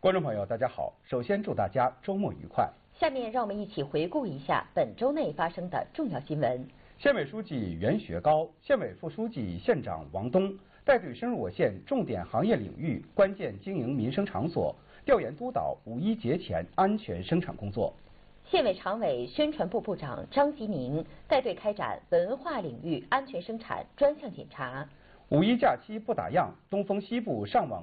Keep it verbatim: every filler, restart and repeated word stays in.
观众朋友，大家好！首先祝大家周末愉快。 下面让我们一起回顾一下本周内发生的重要新闻。 县委书记袁学高、县委副书记、县长王东带队深入我县重点行业领域、关键经营民生场所，调研督导五一节前安全生产工作。 县委常委、宣传部部长张吉宁带队开展文化领域安全生产专项检查。 五一假期不打烊，东风西部上网